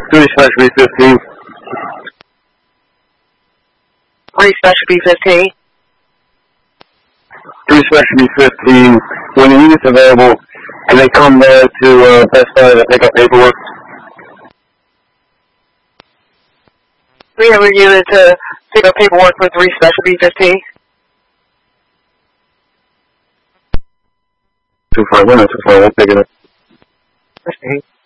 3/B15. 3/B15. 3/B15. When the unit's available, can they come there to Best Buy to pick up paperwork? We have a unit to pick up paperwork for 3/B15. 251 or 251, we'll pick it up. Okay.